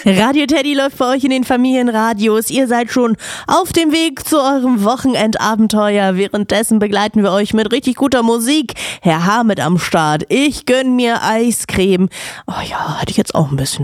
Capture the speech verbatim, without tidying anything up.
Radio Teddy läuft bei euch in den Familienradios. Ihr seid schon auf dem Weg zu eurem Wochenendabenteuer. Währenddessen begleiten wir euch mit richtig guter Musik. Herr H. mit am Start. Ich gönn mir Eiscreme. Oh ja, hätte ich jetzt auch ein bisschen